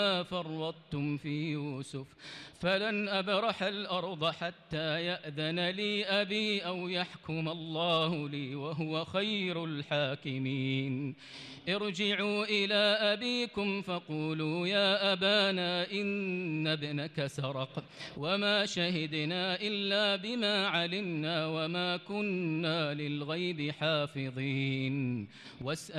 فرطتم في يوسف فلن أبرح الأرض حتى يأذن لي أبي أو يحكم الله لي وهو خير الحاكمين ارجعوا إلى أبيكم فقولوا يا أبانا إن ابنك سرق وما شهدنا إلا بما علمنا وما كنا للغيب حافظين